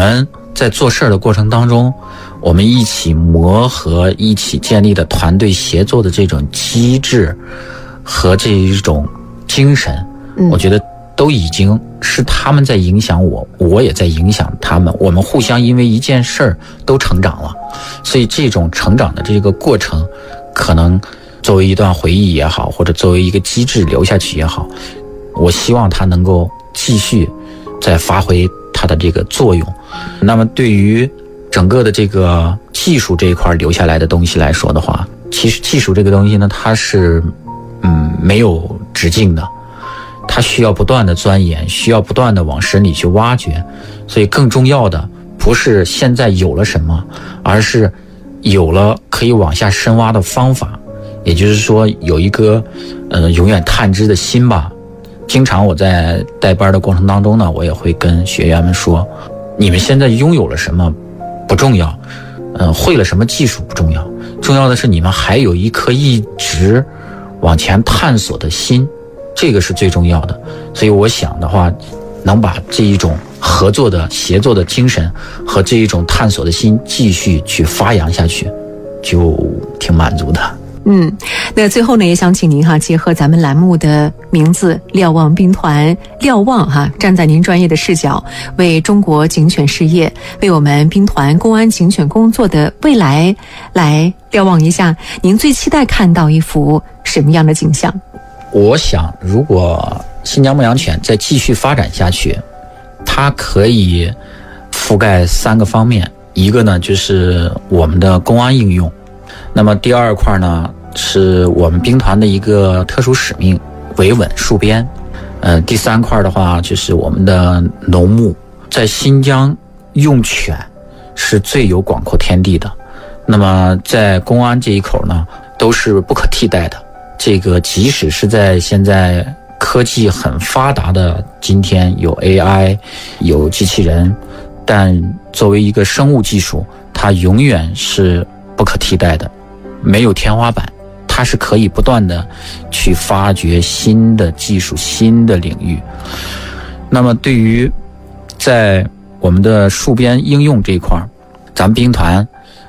们在做事的过程当中，我们一起磨合、一起建立的团队协作的这种机制和这一种精神，我觉得都已经是他们在影响我，我也在影响他们，我们互相因为一件事儿都成长了。所以这种成长的这个过程，可能作为一段回忆也好，或者作为一个机制留下去也好，我希望它能够继续再发挥它的这个作用。那么对于整个的这个技术这一块留下来的东西来说的话，其实技术这个东西呢，它是没有止境的，它需要不断的钻研，需要不断的往深里去挖掘。所以更重要的不是现在有了什么，而是有了可以往下深挖的方法，也就是说有一个永远探知的心吧。经常我在带班的过程当中呢，我也会跟学员们说，你们现在拥有了什么不重要，会了什么技术不重要，重要的是你们还有一颗一直往前探索的心，这个是最重要的。所以我想的话，能把这一种合作的协作的精神和这一种探索的心继续去发扬下去，就挺满足的。 那最后呢，也想请您结合咱们栏目的名字瞭望兵团，瞭望站在您专业的视角，为中国警犬事业，为我们兵团公安警犬工作的未来来瞭望一下，您最期待看到一幅什么样的景象？ 我想如果新疆牧羊犬再继续发展下去，它可以覆盖3个方面。一个呢就是我们的公安应用，那么第二块呢是我们兵团的一个特殊使命，维稳戍边。第3块的话就是我们的农牧。在新疆用犬是最有广阔天地的，那么在公安这一口呢都是不可替代的。这个即使是在现在科技很发达的今天，有 AI 有机器人，但作为一个生物技术，它永远是不可替代的，没有天花板，它是可以不断的去发掘新的技术、新的领域。那么对于在我们的戍边应用这一块，咱们兵团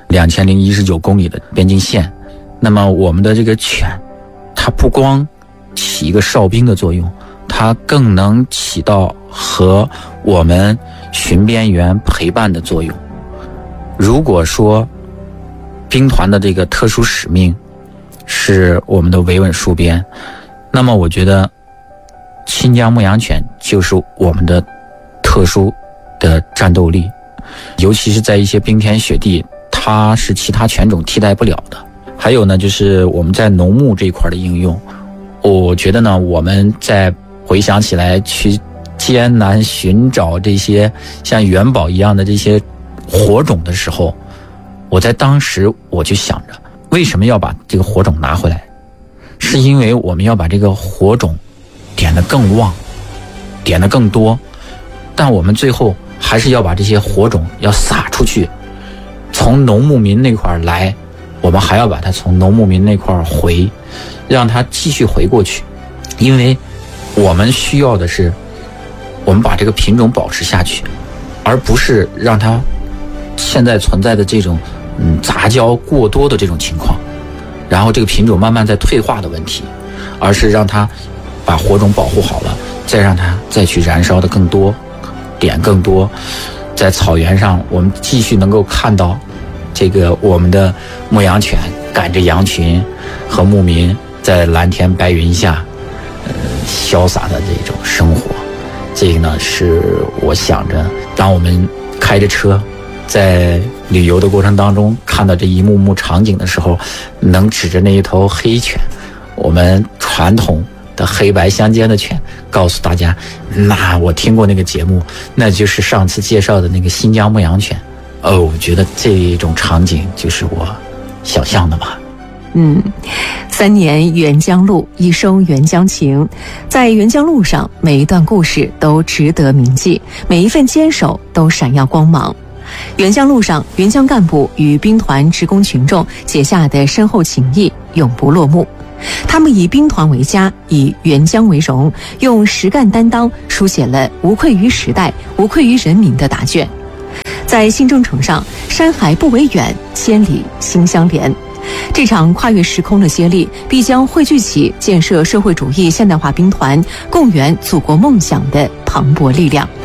2019公里的边境线，那么我们的这个犬，它不光起一个哨兵的作用，它更能起到和我们巡边员陪伴的作用。如果说兵团的这个特殊使命是我们的维稳戍边，那么我觉得新疆牧羊犬就是我们的特殊的战斗力，尤其是在一些冰天雪地，它是其他犬种替代不了的。还有呢就是我们在农牧这一块的应用，我觉得呢我们在回想起来去艰难寻找这些像元宝一样的这些火种的时候，我在当时我就想着，为什么要把这个火种拿回来，是因为我们要把这个火种点得更旺，点得更多，但我们最后还是要把这些火种要撒出去，从农牧民那块来，我们还要把它从农牧民那块回，让它继续回过去。因为我们需要的是我们把这个品种保持下去，而不是让它现在存在的这种杂交过多的这种情况，然后这个品种慢慢在退化的问题，而是让它把火种保护好了，再让它再去燃烧的更多，点更多。在草原上我们继续能够看到这个我们的牧羊犬赶着羊群和牧民在蓝天白云下潇洒的这种生活。这个呢是我想着，当我们开着车在旅游的过程当中看到这一幕幕场景的时候，能指着那一头黑犬，我们传统的黑白相间的犬，告诉大家，那我听过那个节目，那就是上次介绍的那个新疆牧羊犬。我觉得这种场景就是我想象的吧。 3年援疆路，一生援疆情。在援疆路上，每一段故事都值得铭记，每一份坚守都闪耀光芒。援疆路上，援疆干部与兵团职工群众结下的深厚情谊永不落幕。他们以兵团为家，以援疆为荣，用实干担当书写了无愧于时代、无愧于人民的答卷。 在新征程上，山海不为远，千里心相连。这场跨越时空的接力，必将汇聚起建设社会主义现代化兵团、共圆祖国梦想的磅礴力量。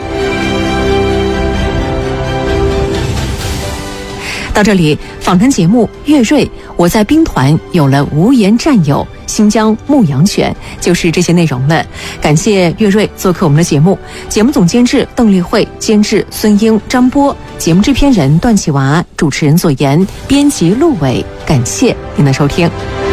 到这里，访谈节目《岳瑞我在兵团有了无言战友新疆牧羊犬》就是这些内容了。感谢岳瑞做客我们的节目，节目总监制邓丽慧，监制孙英、张波，节目制片人段启娃，主持人左岩，编辑陆伟。感谢您的收听。